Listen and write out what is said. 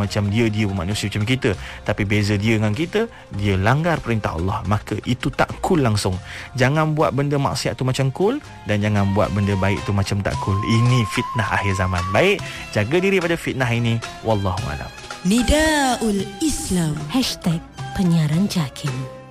macam dia manusia macam kita, tapi beza dia dengan kita, dia langgar perintah Allah, maka itu tak cool langsung. Jangan buat benda maksiat tu macam cool, dan jangan buat benda baik tu macam tak cool. Ini fitnah akhir zaman. Baik, jaga diri pada fitnah ini. Wallahu a'lam. Nidaul Islam #penyiaran JAKIM.